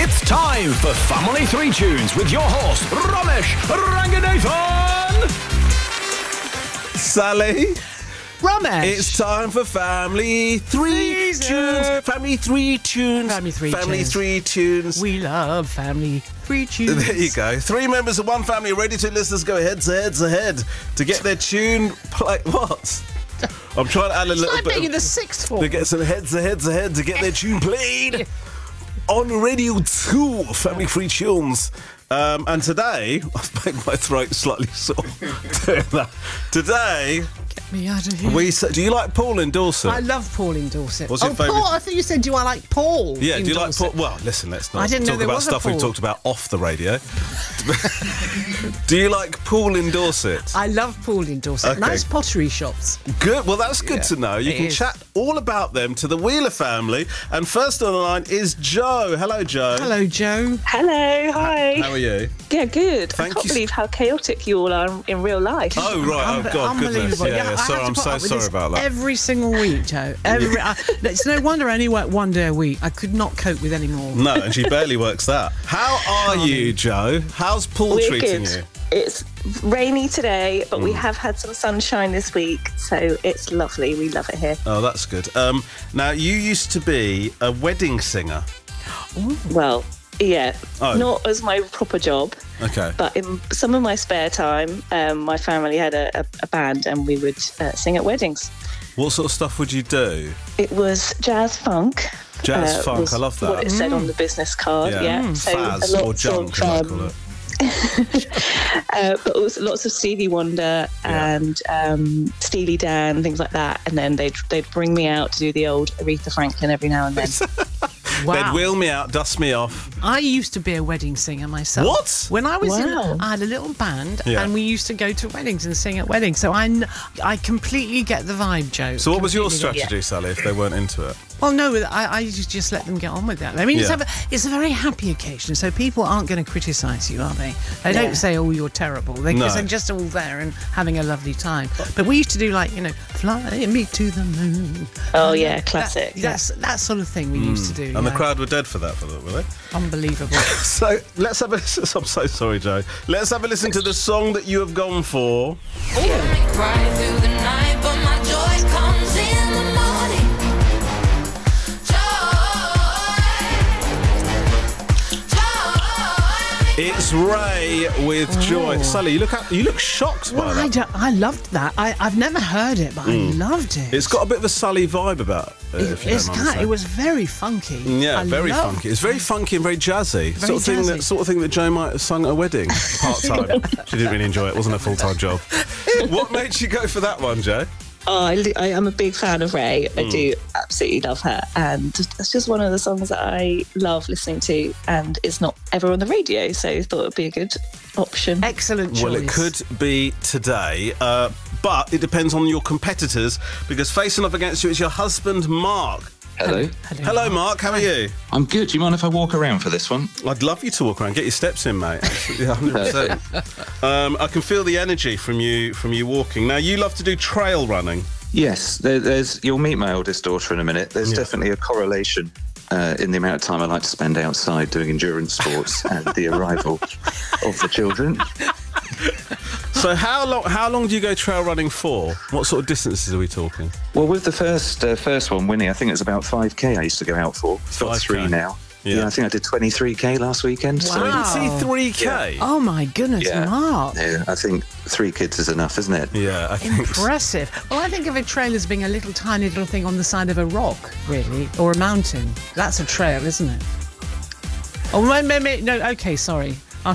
It's time for Family 3 Tunes with your host, Ramesh Ranganathan. Sally. Ramesh. It's time for Family 3 Tunes. Family 3 Tunes. Family 3 Tunes. We love Family 3 Tunes. There you go. 3 members of one family ready to listeners go heads ahead to get their tune play. What? I'm trying to add a little like bit. being in the sixth form. To get some heads ahead to get their tune played on Radio 2, Family 3 Tunes. And today, I've made my throat slightly sore doing that. Today, Get me out of here. do you like Paul in Dorset? I love Paul in Dorset. What's your favourite? Paul, I thought you said, do I like Paul? Yeah, in do you like Dorset? Paul? Well, listen, let's not I didn't know talk there about was a stuff we've Paul. talked about off the radio. Do you like Paul in Dorset? I love Paul in Dorset. Okay. Nice pottery shops. Good. Well, that's good to know. You it can is. chat all about them to the Wheeler family. And first on the line is Joe. Hello, Joe. Hello, Joe. Hello, hi. How are you? Yeah, good. Thank I can't you. believe how chaotic you all are in real life. Oh, right. Oh, God, goodness. Unbelievable. Yeah, I sorry, have to I'm put so up with sorry this about that. Every single week, Joe. It's no wonder I only work one day a week. I could not cope with any more. No, and she barely works that. How are you, Joe? How's Paul We're treating good. you? It's rainy today, but we have had some sunshine this week, so it's lovely. We love it here. Oh, that's good. Now, you used to be a wedding singer. Well, yeah, Oh. not as my proper job, Okay. but in some of my spare time, my family had a band and we would sing at weddings. What sort of stuff would you do? It was jazz funk. Jazz funk, was I love that. What it said on the business card, yeah. So Faz or junk, as I call it. but also lots of Stevie Wonder and Steely Dan, things like that. And then they'd bring me out to do the old Aretha Franklin every now and then. Wow. They'd wheel me out, dust me off. I used to be a wedding singer myself. What? When I was Wow. I had a little band, Yeah. and we used to go to weddings and sing at weddings. So I completely get the vibe, Joe. So what was your Completely get- strategy, Sally, if they weren't into it? Well, no, I just let them get on with that. I mean, Yeah. it's a very happy occasion, so people aren't going to criticise you, are they? They don't say, "Oh, you're terrible," because they're just all there and having a lovely time. But we used to do fly me to the moon. Oh, yeah, classic. That sort of thing we used to do. And the yeah. crowd were dead for that, were they? Unbelievable. So let's have a listen. I'm so sorry, Joe. Let's have a listen to the song that you have gone for. Cry through the night, but my joy comes in the morning. It's Ray with Joy. Sally, you look shocked by Well, that. I loved that. I've never heard it, but I loved it. It's got a bit of a Sully vibe about it. If you don't mind me It saying. was very funky. Yeah, I very loved- funky. It's very funky and very jazzy. Very jazzy. Sort of thing that Joe might have sung at a wedding part time. She didn't really enjoy it. It wasn't a full time job. What made you go for that one, Joe? Oh, I am a big fan of Ray. I do absolutely love her. And it's just one of the songs that I love listening to, and it's not ever on the radio, so I thought it would be a good option. Excellent choice. Well, it could be today, but it depends on your competitors, because facing off against you is your husband, Mark. Hello. Hello, Mark. How are you? I'm good. Do you mind if I walk around for this one? I'd love you to walk around, get your steps in, mate. Absolutely, 100%. I can feel the energy from you walking. Now, you love to do trail running. Yes. You'll meet my oldest daughter in a minute. There's definitely a correlation in the amount of time I like to spend outside doing endurance sports and the arrival of the children. So how long do you go trail running for? What sort of distances are we talking? Well, with the first one, Winnie, I think it was about 5K I used to go out for. Got 5K. 3 now. Yeah. Yeah, I think I did 23K last weekend. So, Wow. 23K? Oh my goodness, Yeah. Mark. yeah, I think 3 kids is enough, isn't it? Yeah, I think so. Impressive. Well, I think of a trail as being a little tiny little thing on the side of a rock, really, or a mountain. That's a trail, isn't it? Oh, maybe, no, okay, sorry.